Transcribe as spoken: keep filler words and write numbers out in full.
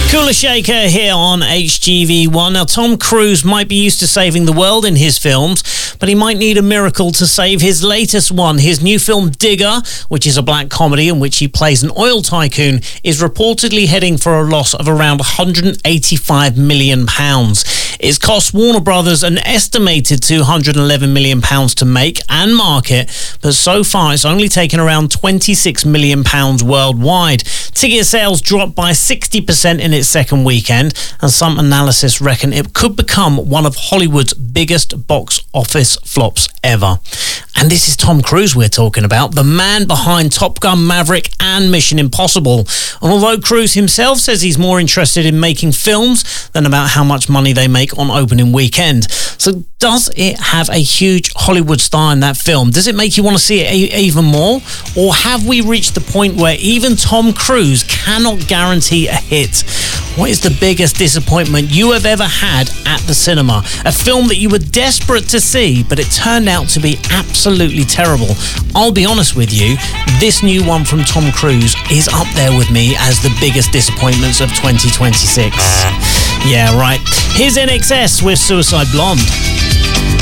Kula Shaker here on H G V one. Now, Tom Cruise might be used to saving the world in his films, but he might need a miracle to save his latest one. His new film, Digger, which is a black comedy in which he plays an oil tycoon, is reportedly heading for a loss of around one hundred eighty-five million pounds. It's cost Warner Brothers an estimated two hundred eleven million pounds to make and market, but so far it's only taken around twenty-six million pounds worldwide. Ticket sales dropped by sixty percent in its second weekend, and some analysis reckon it could become one of Hollywood's biggest box office flops ever. And this is Tom Cruise we're talking about, the man behind Top Gun Maverick and Mission Impossible. And although Cruise himself says he's more interested in making films than about how much money they make on opening weekend. So does it have a huge Hollywood star in that film? Does it make you want to see it a- even more? Or have we reached the point where even Tom Cruise cannot guarantee a hit? What is the biggest disappointment you have ever had at the cinema? A film that you were desperate to see, but it turned out to be absolutely terrible. I'll be honest with you, this new one from Tom Cruise is up there with me as the biggest disappointments of twenty twenty-six. Yeah, right. Here's N X S with Suicide Blonde.